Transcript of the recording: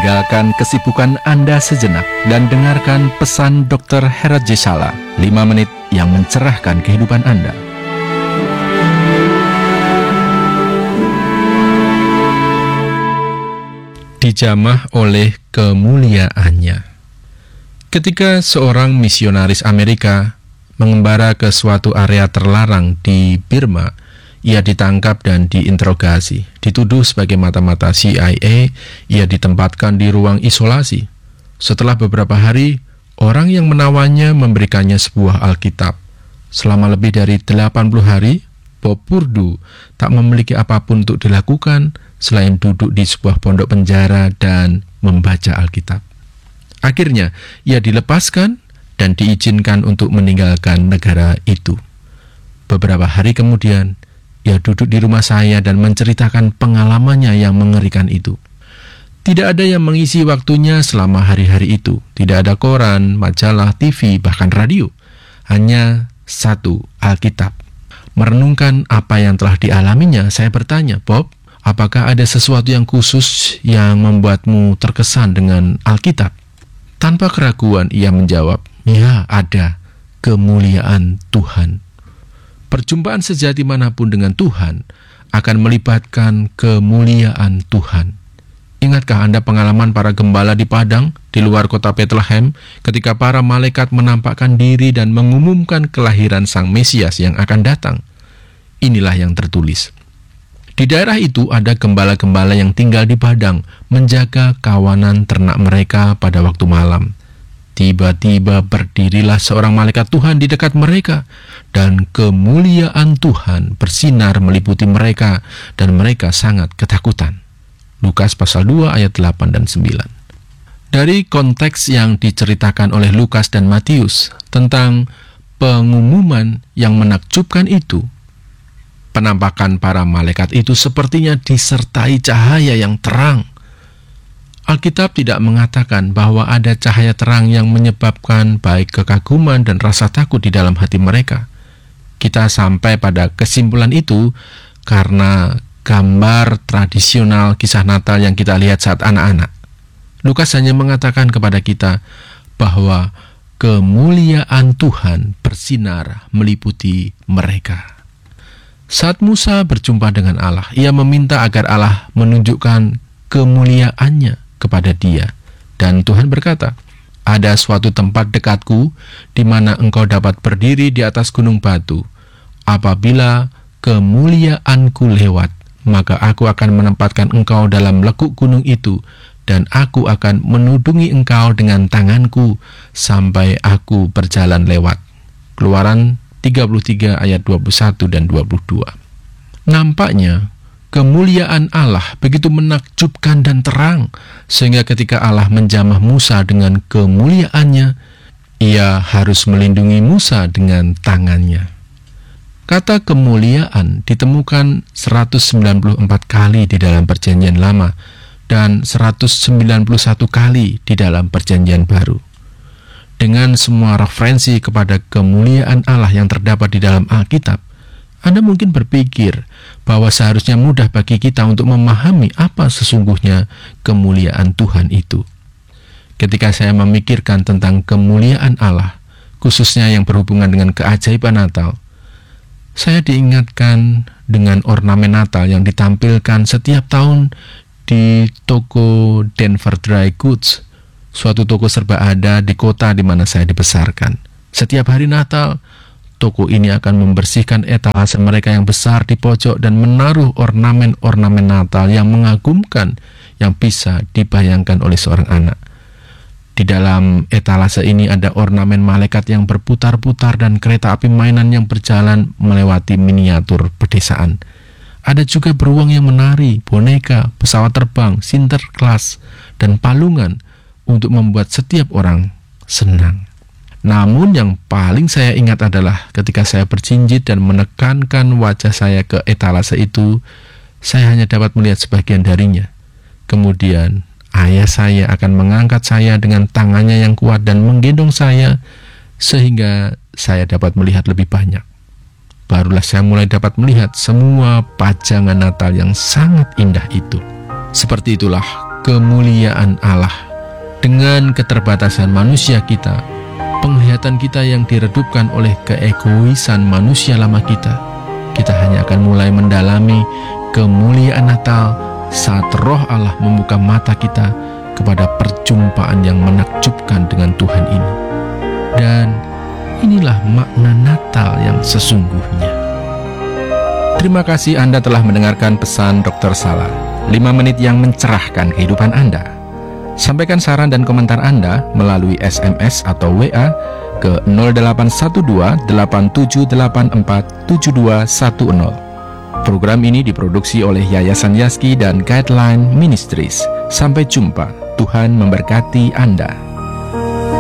Tinggalkan kesibukan Anda sejenak dan dengarkan pesan Dr. Herat J. Sala, 5 menit yang mencerahkan kehidupan Anda. Dijamah oleh kemuliaannya. Ketika seorang misionaris Amerika mengembara ke suatu area terlarang di Burma, ia ditangkap dan diinterogasi. Dituduh sebagai mata-mata CIA, ia ditempatkan di ruang isolasi. Setelah beberapa hari, orang yang menawannya memberikannya sebuah Alkitab. Selama lebih dari 80 hari, Bob Purdue tak memiliki apapun untuk dilakukan selain duduk di sebuah pondok penjara dan membaca Alkitab. Akhirnya, ia dilepaskan dan diizinkan untuk meninggalkan negara itu. Beberapa hari kemudian, ia duduk di rumah saya dan menceritakan pengalamannya yang mengerikan itu. Tidak ada yang mengisi waktunya selama hari-hari itu. Tidak ada koran, majalah, TV, bahkan radio. Hanya satu, Alkitab. Merenungkan apa yang telah dialaminya, saya bertanya, Bob, apakah ada sesuatu yang khusus yang membuatmu terkesan dengan Alkitab? Tanpa keraguan ia menjawab, ya ada, kemuliaan Tuhan. Perjumpaan sejati manapun dengan Tuhan akan melibatkan kemuliaan Tuhan. Ingatkah Anda pengalaman para gembala di padang di luar kota Bethlehem ketika para malaikat menampakkan diri dan mengumumkan kelahiran Sang Mesias yang akan datang? Inilah yang tertulis. Di daerah itu ada gembala-gembala yang tinggal di padang menjaga kawanan ternak mereka pada waktu malam. Tiba-tiba berdirilah seorang malaikat Tuhan di dekat mereka, dan kemuliaan Tuhan bersinar meliputi mereka, dan mereka sangat ketakutan. Lukas pasal 2 ayat 8 dan 9. Dari konteks yang diceritakan oleh Lukas dan Matius tentang pengumuman yang menakjubkan itu, penampakan para malaikat itu sepertinya disertai cahaya yang terang. Alkitab tidak mengatakan bahwa ada cahaya terang yang menyebabkan baik kekaguman dan rasa takut di dalam hati mereka. Kita sampai pada kesimpulan itu karena gambar tradisional kisah Natal yang kita lihat saat anak-anak. Lukas hanya mengatakan kepada kita bahwa kemuliaan Tuhan bersinar meliputi mereka. Saat Musa berjumpa dengan Allah, ia meminta agar Allah menunjukkan kemuliaannya kepada dia. Dan Tuhan berkata, ada suatu tempat dekatku di mana engkau dapat berdiri di atas gunung batu. Apabila kemuliaanku lewat, maka aku akan menempatkan engkau dalam lekuk gunung itu, dan aku akan menudungi engkau dengan tanganku sampai aku berjalan lewat. Keluaran 33 ayat 21 dan 22. Nampaknya kemuliaan Allah begitu menakjubkan dan terang, sehingga ketika Allah menjamah Musa dengan kemuliaannya, ia harus melindungi Musa dengan tangannya. Kata kemuliaan ditemukan 194 kali di dalam Perjanjian Lama dan 191 kali di dalam Perjanjian Baru. Dengan semua referensi kepada kemuliaan Allah yang terdapat di dalam Alkitab, Anda mungkin berpikir bahwa seharusnya mudah bagi kita untuk memahami apa sesungguhnya kemuliaan Tuhan itu. Ketika saya memikirkan tentang kemuliaan Allah, khususnya yang berhubungan dengan keajaiban Natal, saya diingatkan dengan ornamen Natal yang ditampilkan setiap tahun di toko Denver Dry Goods, suatu toko serba ada di kota di mana saya dibesarkan. Setiap hari Natal, toko ini akan membersihkan etalase mereka yang besar di pojok dan menaruh ornamen-ornamen Natal yang mengagumkan yang bisa dibayangkan oleh seorang anak. Di dalam etalase ini ada ornamen malaikat yang berputar-putar dan kereta api mainan yang berjalan melewati miniatur pedesaan. Ada juga beruang yang menari, boneka, pesawat terbang, Sinterklas, dan palungan untuk membuat setiap orang senang. Namun yang paling saya ingat adalah ketika saya berjinjit dan menekankan wajah saya ke etalase itu, saya hanya dapat melihat sebagian darinya. Kemudian ayah saya akan mengangkat saya dengan tangannya yang kuat dan menggendong saya sehingga saya dapat melihat lebih banyak. Barulah saya mulai dapat melihat semua pajangan Natal yang sangat indah itu. Seperti itulah kemuliaan Allah. Dengan keterbatasan manusia kita, penglihatan kita yang diredupkan oleh keegoisan manusia lama kita hanya akan mulai mendalami kemuliaan Natal saat Roh Allah membuka mata kita kepada perjumpaan yang menakjubkan dengan Tuhan ini. Dan inilah makna Natal yang sesungguhnya. Terima kasih Anda telah mendengarkan pesan Dr. Salah, 5 menit yang mencerahkan kehidupan Anda. Sampaikan saran dan komentar Anda melalui SMS atau WA ke 0812-8784-7210. Program ini diproduksi oleh Yayasan Yazki dan Guideline Ministries. Sampai jumpa. Tuhan memberkati Anda.